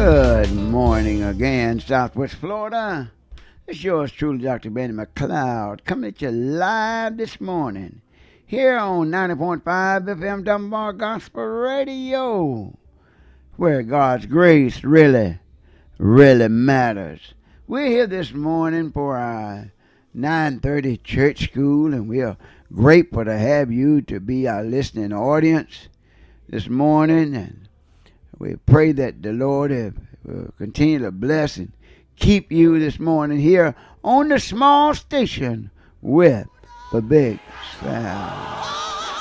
Good morning again, Southwest Florida. It's yours truly, Dr. Benny McLeod, coming at you live this morning here on 90.5 FM Dunbar Gospel Radio, where God's grace really, really matters. We're here this morning for our 9:30 church school, and we are grateful to have you to be our listening audience this morning. And we pray that the Lord will continue to bless and keep you this morning here on the small station with the big sound.